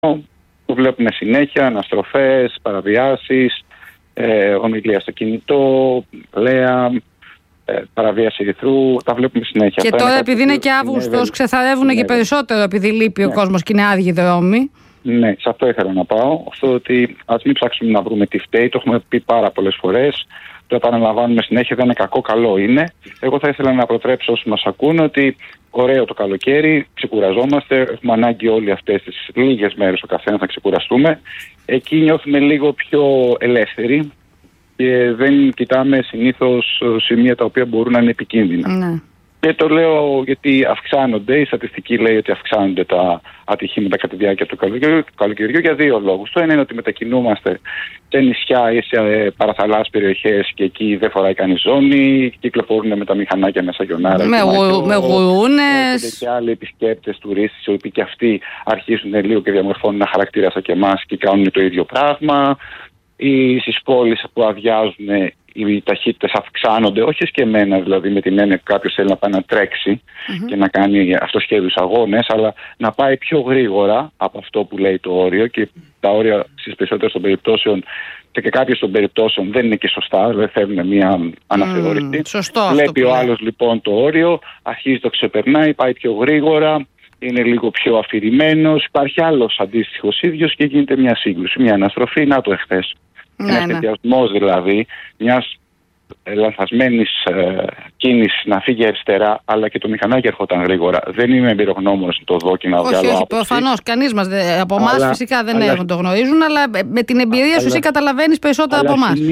που βλέπουμε συνέχεια, αναστροφές, παραβιάσεις, ομιλία στο κινητό, λέα, παραβίαση ερυθρού, τα βλέπουμε συνέχεια. Και τώρα επειδή είναι και Αύγουστος ξεθαρεύουν και περισσότερο επειδή λείπει ο κόσμος και είναι άδειοι δρόμοι. Ναι, σε αυτό ήθελα να πάω. Αυτό ότι ας μην ψάξουμε να βρούμε τι φταίει, το έχουμε πει πάρα πολλές φορές. Το επαναλαμβάνουμε συνέχεια, δεν είναι κακό, καλό είναι. Εγώ θα ήθελα να προτρέψω όσοι μας ακούνε ότι ωραίο το καλοκαίρι, ξεκουραζόμαστε, έχουμε ανάγκη όλοι αυτές τις λίγες μέρες ο καθένας να ξεκουραστούμε. Εκεί νιώθουμε λίγο πιο ελεύθεροι και δεν κοιτάμε συνήθως σημεία τα οποία μπορούν να είναι επικίνδυνα. Ναι. Και το λέω γιατί αυξάνονται, η στατιστική λέει ότι αυξάνονται τα ατυχήματα κατά τη διάρκεια του καλοκαιριού για δύο λόγους. Το ένα είναι ότι μετακινούμαστε σε νησιά ή σε παραθαλάσσιες περιοχές και εκεί δεν φοράει κανείς ζώνη, κυκλοφορούν με τα μηχανάκια μέσα γιονάρα. Με γουρούνες. Και άλλοι επισκέπτες, τουρίστες, οι οποίοι και αυτοί αρχίζουν λίγο και διαμορφώνουν ένα χαρακτήρα σαν και εμάς και κάνουν το ίδιο πράγμα. Ή στις πόλεις που αδειάζουν οι ταχύτητες αυξάνονται, όχι εσκεμμένα δηλαδή με την έννοια που κάποιος θέλει να πάει να τρέξει και να κάνει αυτοσχέδιους αγώνες, αλλά να πάει πιο γρήγορα από αυτό που λέει το όριο, και τα όρια στις περισσότερες των περιπτώσεων και κάποιες των περιπτώσεων δεν είναι και σωστά, δεν θέλουν μια αναθεώρηση. Βλέπει ο άλλος λοιπόν το όριο, αρχίζει το ξεπερνάει, πάει πιο γρήγορα, είναι λίγο πιο αφηρημένος, υπάρχει άλλος αντίστοιχος ίδιος και γίνεται μια σύγκρουση, μια αναστροφή, να το εχθές. Ένας ενδιασμός δηλαδή μιας λανθασμένης κίνησης να φύγει αριστερά, αλλά και το μηχανάκι ερχόταν γρήγορα. Δεν είμαι εμπειρογνώμονος να το δω και να βγάλω άποψη. Προφανώς, κανείς μας από εμάς φυσικά δεν το γνωρίζουν, αλλά με την εμπειρία σου εσύ καταλαβαίνεις περισσότερα από εμάς.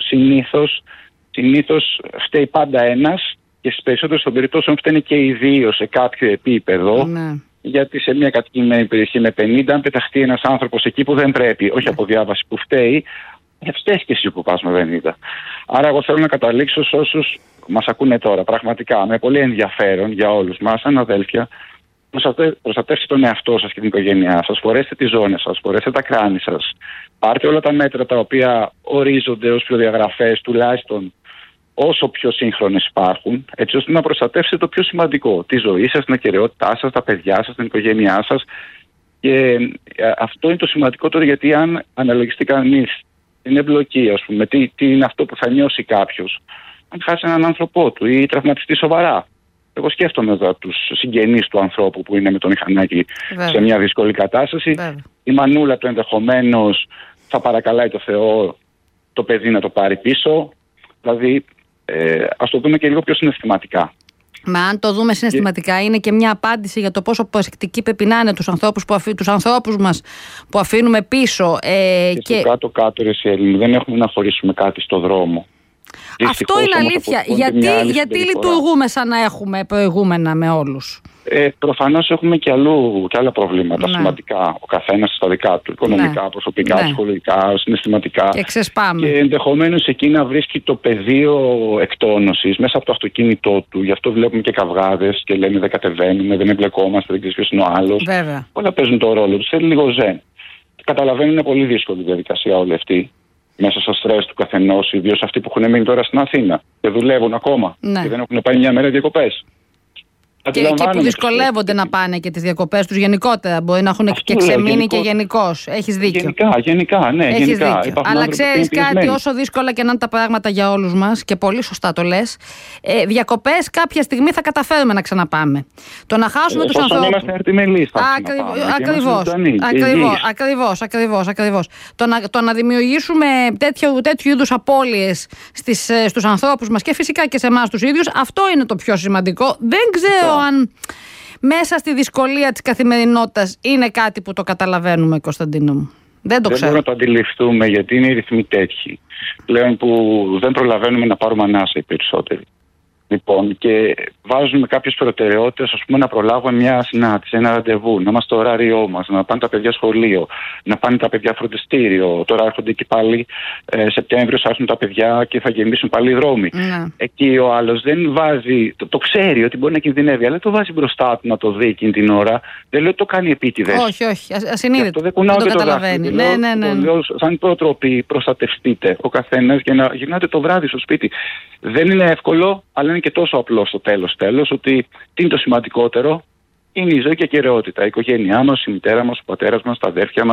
Συνήθως φταίει πάντα ένας και στις περισσότερες των περιπτώσεων φταίνει και οι δύο σε κάποιο επίπεδο. Ναι. Γιατί σε μια κατοικημένη περιοχή με 50, αν πεταχτεί ένας άνθρωπος εκεί που δεν πρέπει, όχι από διάβαση που φταίει, φταίς και εσύ που πας με 50. Άρα εγώ θέλω να καταλήξω σε όσους μας ακούνε τώρα, πραγματικά, με πολύ ενδιαφέρον για όλους μας, σαν αδέλφια, προστατεύστε τον εαυτό σας και την οικογένειά σας, φορέστε τις ζώνες σας, φορέστε τα κράνη σας, πάρτε όλα τα μέτρα τα οποία ορίζονται ως προδιαγραφές, τουλάχιστον όσο πιο σύγχρονες υπάρχουν, έτσι ώστε να προστατεύσετε το πιο σημαντικό, τη ζωή σας, την ακεραιότητά σας, τα παιδιά σας, την οικογένειά σας. Και αυτό είναι το σημαντικότερο, γιατί αν αναλογιστεί κανείς την εμπλοκή, ας πούμε, τι είναι αυτό που θα νιώσει κάποιος αν χάσει έναν άνθρωπό του ή τραυματιστεί σοβαρά. Εγώ σκέφτομαι εδώ τους συγγενείς του ανθρώπου που είναι με το μηχανάκι σε μια δύσκολη κατάσταση. Η μανούλα του ενδεχομένως θα παρακαλάει το Θεό το παιδί να το πάρει πίσω. Δηλαδή, ας το δούμε και λίγο πιο συναισθηματικά. Μα αν το δούμε συναισθηματικά, είναι και μια απάντηση για το πόσο προσεκτικοί πρέπει να είναι τους ανθρώπους μας που αφήνουμε πίσω. Και στο κάτω-κάτω, δεν έχουμε να χωρίσουμε κάτι στο δρόμο. Αυτό είναι αλήθεια. Γιατί λειτουργούμε σαν να έχουμε προηγούμενα με όλους? Προφανώς έχουμε και άλλα προβλήματα σημαντικά. Ο καθένας στα δικά του, οικονομικά, προσωπικά, ψυχολογικά, συναισθηματικά. Και ξεσπάμε. Και ενδεχομένως εκεί να βρίσκει το πεδίο εκτόνωσης μέσα από το αυτοκίνητό του. Γι' αυτό βλέπουμε και καυγάδες και λένε δεν κατεβαίνουμε, δεν εμπλεκόμαστε, δεν ξέρει ποιος είναι ο άλλος. Όλα παίζουν το ρόλο τους. Θέλει λίγο ζεν. Καταλαβαίνω, είναι πολύ δύσκολη η διαδικασία όλη αυτή. Μέσα στο στρες του καθενός, ιδίως αυτοί που έχουν μείνει τώρα στην Αθήνα και δουλεύουν ακόμα και δεν έχουν πάει μια μέρα διακοπές. Και που δυσκολεύονται να πάνε και τις διακοπές τους γενικότερα. Μπορεί να έχουν και ξεμείνει και γενικώς. Έχεις δίκιο. Γενικά, ναι. Έχεις δίκιο. Αλλά ξέρεις κάτι, όσο δύσκολα και να είναι τα πράγματα για όλους μας, και πολύ σωστά το λες, διακοπές κάποια στιγμή θα καταφέρουμε να ξαναπάμε. Το να χάσουμε τους ανθρώπους. Είμαστε αρτιμελείς. Ακριβώς. Το να δημιουργήσουμε τέτοιου είδους απώλειες στους ανθρώπους μας και φυσικά και σε εμάς τους ίδιους, αυτό είναι το πιο σημαντικό. Δεν ξέρω αν μέσα στη δυσκολία της καθημερινότητας είναι κάτι που το καταλαβαίνουμε, Κωνσταντίνο μου. Δεν το ξέρω. Δεν μπορούμε να το αντιληφθούμε, γιατί είναι οι ρυθμοί τέτοιοι πλέον που δεν προλαβαίνουμε να πάρουμε ανάσα οι περισσότεροι. Λοιπόν, και βάζουμε κάποιες προτεραιότητες, ας πούμε, να προλάβουμε μια συνάντηση, ένα ραντεβού, να είμαστε στο ωράριό μας, να πάνε τα παιδιά σχολείο, να πάνε τα παιδιά φροντιστήριο. Τώρα έρχονται και πάλι Σεπτέμβριο, θα έρθουν τα παιδιά και θα γεμίσουν πάλι οι δρόμοι. Εκεί ο άλλος δεν βάζει, το ξέρει ότι μπορεί να κινδυνεύει, αλλά το βάζει μπροστά του να το δει εκείνη την ώρα. Δεν λέω ότι το κάνει επίτηδες. Όχι, ασυνείδητο. Δεν κουνάω και το καταλαβαίνει. Ναι. Λέω, σαν προτροπή, προστατευτείτε ο καθένας για να γυρνάτε το βράδυ στο σπίτι. Δεν είναι εύκολο, αλλά είναι και τόσο απλό στο τέλος, ότι τι είναι το σημαντικότερο? είναι η ζωή και η ακεραιότητα. Η οικογένειά μας, η μητέρα μας, ο πατέρας μας, τα αδέρφια μας.